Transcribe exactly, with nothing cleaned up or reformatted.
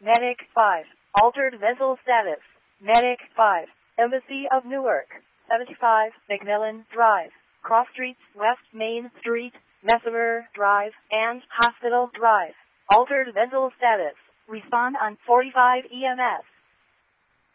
Medic five. Altered vessel status. Medic five. Embassy of Newark. seventy-five McMillan Drive. Cross Streets, West Main Street, Messemer Drive, and Hospital Drive. Altered vessel status. Respond on forty-five E M S.